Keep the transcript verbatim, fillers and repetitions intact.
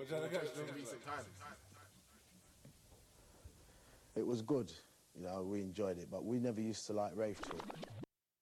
trying to catch them. Recent times. It was good, you know, we enjoyed it, but we never used to like rave talk.